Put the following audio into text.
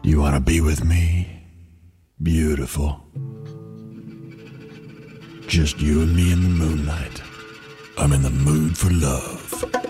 You want to be with me? Beautiful. Just you and me in the moonlight. I'm in the mood for love.